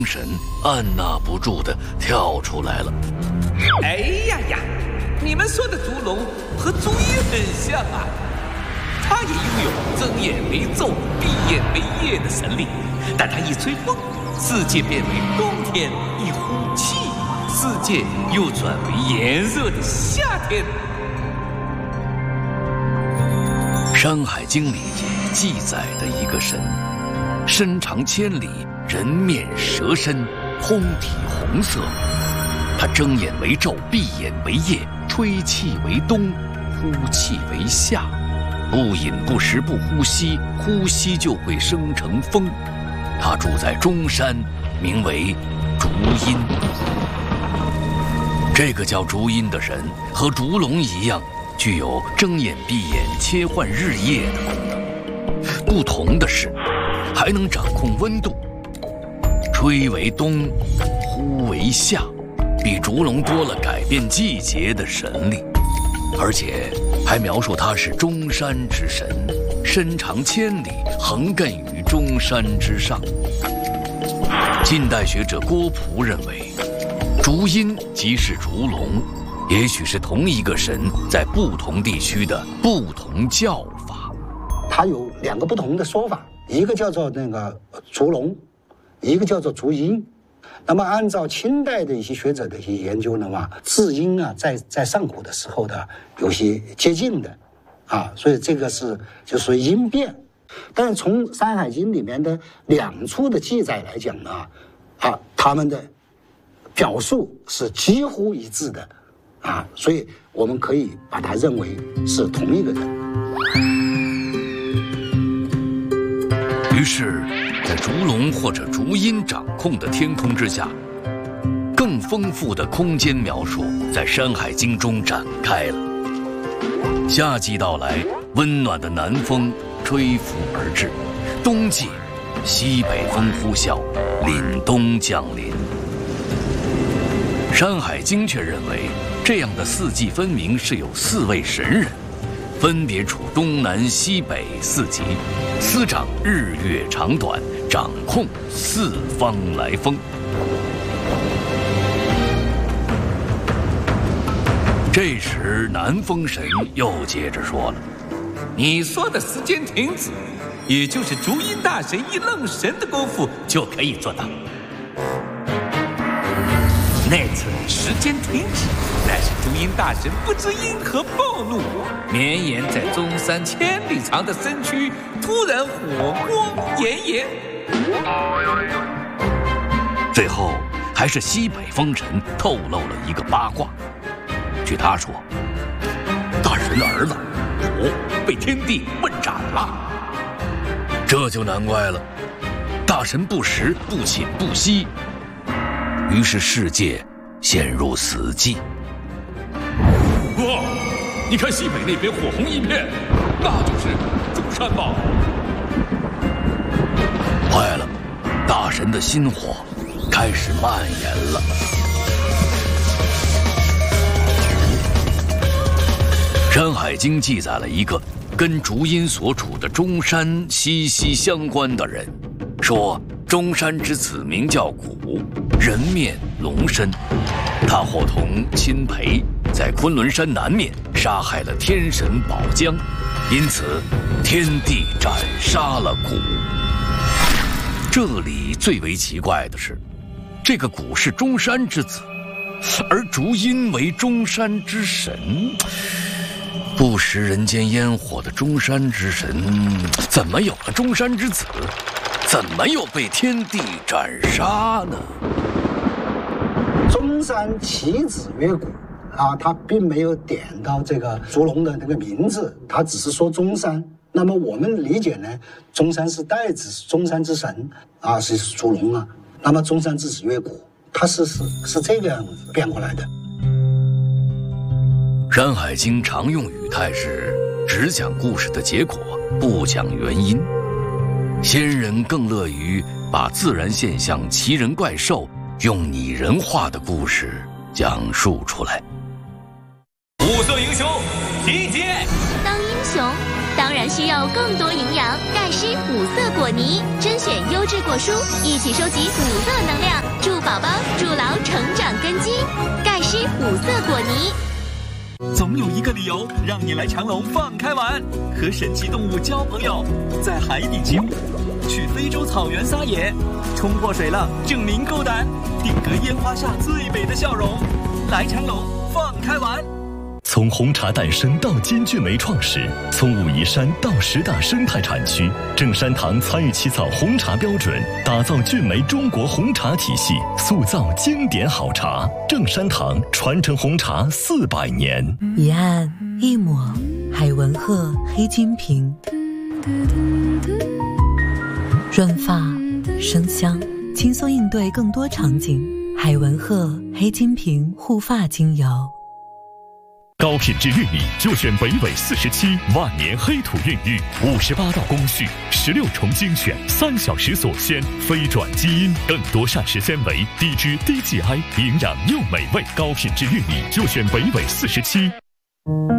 神按捺不住地跳出来了。 哎呀呀，你们说的烛龙和朱茵很像啊，他也拥有睁眼为昼、闭眼为夜的神力，但他一吹风，世界变为冬天；一呼气，世界又转为炎热的夏天。 《山海经》里记载的一个神，身长千里，人面蛇身，通体红色。他睁眼为昼，闭眼为夜，吹气为冬，呼气为夏。不饮不食不呼吸，呼吸就会生成风。他住在中山，名为烛阴。这个叫烛阴的神和烛龙一样，具有睁眼闭眼切换日夜的功能。不同的是，还能掌控温度，吹为冬，呼为夏，比烛龙多了改变季节的神力。而且还描述他是中山之神，身长千里，横亘于中山之上。近代学者郭璞认为，烛阴即是烛龙，也许是同一个神在不同地区的不同叫法。 它有两个不同的说法，一个叫做那个烛龙，一个叫做烛阴。那么按照清代的一些学者的一些研究的话，字音啊在上古的时候的有些接近的，所以这个就属于音变。但是从《山海经》里面的两处的记载来讲呢，他们的表述是几乎一致的，所以我们可以把它认为是同一个人。 于是，在烛龙或者烛阴掌控的天空之下，更丰富的空间描述在《山海经》中展开了。夏季到来，温暖的南风吹拂而至；冬季，西北风呼啸，凛冬降临。《山海经》却认为，这样的四季分明是有4位神人，分别处东南西北4极，司掌日月长短，掌控四方来风。这时南风神又接着说了：“ 你说的时间停止，也就是烛阴大神一愣神的功夫就可以做到。那次时间停止，乃是烛阴大神不知因何暴怒，绵延在中山千里长的身躯突然火光炎炎。 最后还是西北风神透露了一个八卦。据他说，大神的儿子火被天帝问斩了。这就难怪了，大神不食不寝不息，于是世界陷入死寂。 哇，你看西北那边火红一片，那就是中山吧？ 坏了，大神的心火开始蔓延了。《山海经》记载了一个跟烛阴所处的中山息息相关的人，说中山之子名叫谷，人面龙身。他伙同亲裴在昆仑山南面杀害了天神宝江，因此天帝斩杀了谷。这里最为奇怪的是，这个谷是中山之子，而烛阴为中山之神。不食人间烟火的中山之神，怎么有了中山之子？怎么又被天帝斩杀呢？ 中山其子曰谷，他并没有点到这个烛龙的那个名字，他只是说中山。那么我们理解呢，中山是代指中山之神是烛龙啊。那么中山之子曰谷，他是这个样子变过来的。 《山海经》常用语态是只讲故事的结果，不讲原因。先人更乐于把自然现象、奇人怪兽用拟人化的故事讲述出来。 物色英雄，集结！ 当英雄当然然需要更多营养。钙师5色果泥，甄选优质果蔬，一起收集5色能量，助宝宝筑牢成长根基。钙师5色果泥。 总有一个理由让你来长隆放开玩，和神奇动物交朋友，在海底起舞，去非洲草原撒野，冲破水浪证明够胆，定格烟花下最美的笑容。来长隆放开玩。 从红茶诞生到金骏眉创始，从武夷山到10大生态产区，正山堂参与起草红茶标准，打造骏眉中国红茶体系，塑造经典好茶。正山堂传承红茶400年。 一按一抹，海文鹤黑金瓶，润发生香，轻松应对更多场景。海文鹤黑金瓶护发精油。 高品质玉米就选北纬47万年黑土孕育，58道工序，16重精选，3小时锁鲜，非转基因，更多膳食纤维，低脂低 GI， 营养又美味。高品质玉米就选北纬47。